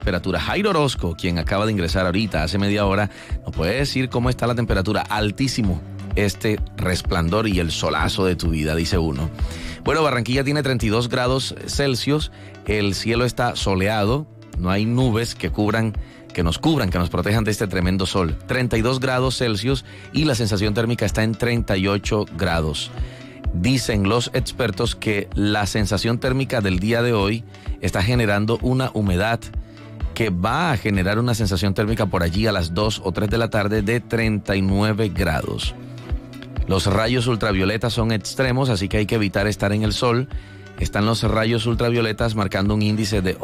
temperatura. Jairo Orozco, quien acaba de ingresar ahorita, hace media hora, nos puede decir cómo está la temperatura. Altísimo este resplandor y el solazo de tu vida, dice uno. Bueno, Barranquilla tiene 32 grados Celsius, el cielo está soleado, no hay nubes que nos protejan de este tremendo sol. 32 grados Celsius y la sensación térmica está en 38 grados. Dicen los expertos que la sensación térmica del día de hoy está generando una humedad que va a generar una sensación térmica por allí a las 2 o 3 de la tarde de 39 grados. Los rayos ultravioletas son extremos, así que hay que evitar estar en el sol. Están los rayos ultravioletas marcando un índice de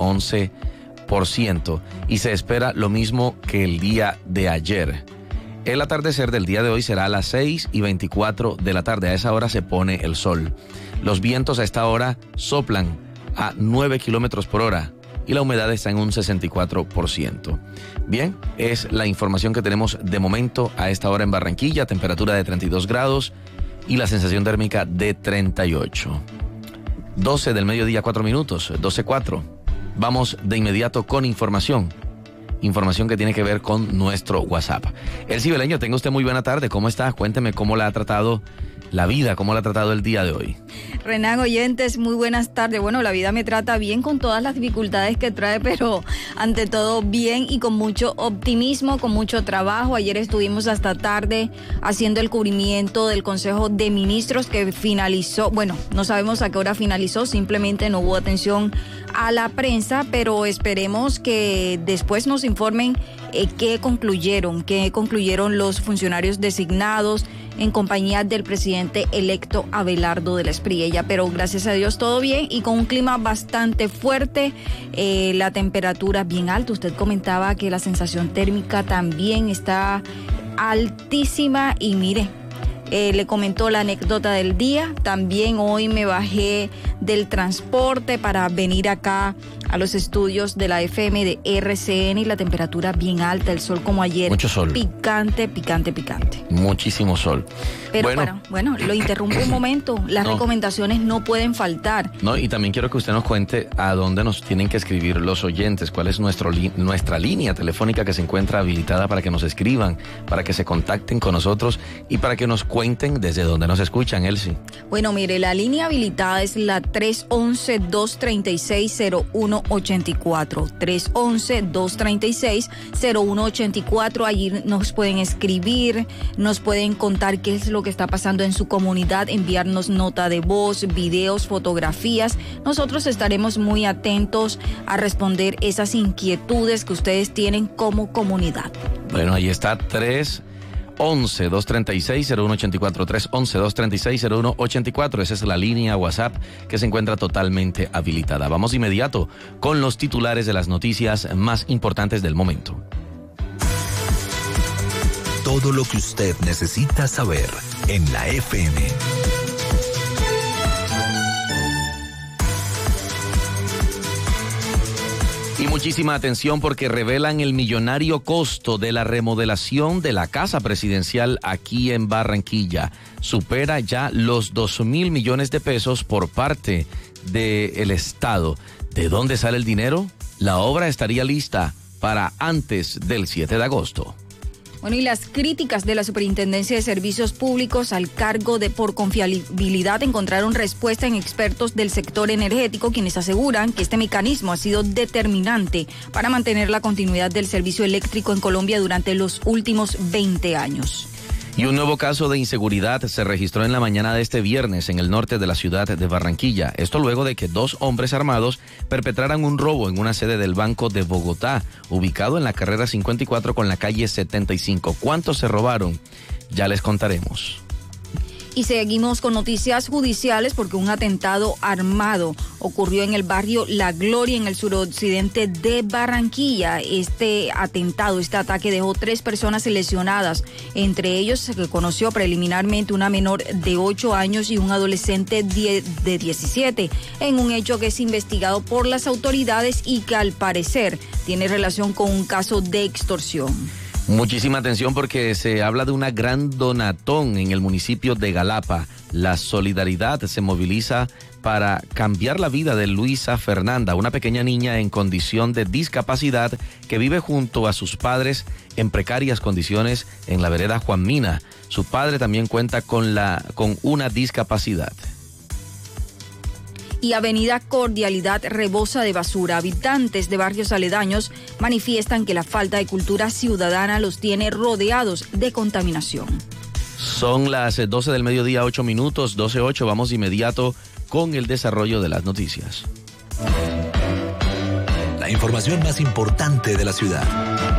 11% y se espera lo mismo que el día de ayer. El atardecer del día de hoy será a las 6:24 de la tarde. A esa hora se pone el sol. Los vientos a esta hora soplan a 9 kilómetros por hora y la humedad está en un 64%. Bien, es la información que tenemos de momento a esta hora en Barranquilla. Temperatura de 32 grados y la sensación térmica de 38. 12 del mediodía, 4 minutos, 12:04. Vamos de inmediato con información. Información que tiene que ver con nuestro WhatsApp. Elsie Beleño, tenga usted muy buena tarde. ¿Cómo está? Cuénteme cómo la ha tratado la vida, cómo la ha tratado el día de hoy. Renan, oyentes, muy buenas tardes. Bueno, la vida me trata bien con todas las dificultades que trae, pero ante todo bien y con mucho optimismo, con mucho trabajo. Ayer estuvimos hasta tarde haciendo el cubrimiento del Consejo de Ministros que finalizó. Bueno, no sabemos a qué hora finalizó, simplemente no hubo atención a la prensa, pero esperemos que después nos informen qué concluyeron los funcionarios designados en compañía del presidente electo Abelardo de la Espriella. Pero gracias a Dios todo bien y con un clima bastante fuerte, la temperatura bien alta. Usted comentaba que la sensación térmica también está altísima y mire, le comentó la anécdota del día. También hoy me bajé del transporte para venir acá a los estudios de la FM de RCN y la temperatura bien alta, el sol como ayer. Mucho sol. Picante. Muchísimo sol. Pero bueno, lo interrumpo un momento. Las recomendaciones no pueden faltar. No, y también quiero que usted nos cuente a dónde nos tienen que escribir los oyentes, cuál es nuestra línea telefónica que se encuentra habilitada para que nos escriban, para que se contacten con nosotros y para que nos cuenten desde dónde nos escuchan, Elsie. Bueno, mire, la línea habilitada es la 311-236-0184. 311-236-0184. Allí nos pueden escribir, nos pueden contar qué es lo que está pasando en su comunidad, enviarnos nota de voz, videos, fotografías. Nosotros estaremos muy atentos a responder esas inquietudes que ustedes tienen como comunidad. Bueno, ahí está 311-236-0184, 311-236-0184. Esa es la línea WhatsApp que se encuentra totalmente habilitada. Vamos de inmediato con los titulares de las noticias más importantes del momento. Todo lo que usted necesita saber en la FM. Y muchísima atención porque revelan el millonario costo de la remodelación de la Casa Presidencial aquí en Barranquilla. Supera ya los 2.000 millones de pesos por parte del Estado. ¿De dónde sale el dinero? La obra estaría lista para antes del 7 de agosto. Bueno, y las críticas de la Superintendencia de Servicios Públicos al cargo de por confiabilidad encontraron respuesta en expertos del sector energético, quienes aseguran que este mecanismo ha sido determinante para mantener la continuidad del servicio eléctrico en Colombia durante los últimos 20 años. Y un nuevo caso de inseguridad se registró en la mañana de este viernes en el norte de la ciudad de Barranquilla. Esto luego de que 2 hombres armados perpetraran un robo en una sede del Banco de Bogotá, ubicado en la carrera 54 con la calle 75. ¿Cuántos se robaron? Ya les contaremos. Y seguimos con noticias judiciales porque un atentado armado ocurrió en el barrio La Gloria, en el suroccidente de Barranquilla. Este ataque dejó 3 personas lesionadas. Entre ellos se reconoció preliminarmente una menor de 8 años y un adolescente de 17, en un hecho que es investigado por las autoridades y que al parecer tiene relación con un caso de extorsión. Muchísima atención porque se habla de una gran donatón en el municipio de Galapa. La solidaridad se moviliza para cambiar la vida de Luisa Fernanda, una pequeña niña en condición de discapacidad que vive junto a sus padres en precarias condiciones en la vereda Juan Mina. Su padre también cuenta con una discapacidad. Y Avenida Cordialidad rebosa de basura. Habitantes de barrios aledaños manifiestan que la falta de cultura ciudadana los tiene rodeados de contaminación. Son las 12 del mediodía, 8 minutos, 12:08. Vamos de inmediato con el desarrollo de las noticias. La información más importante de la ciudad.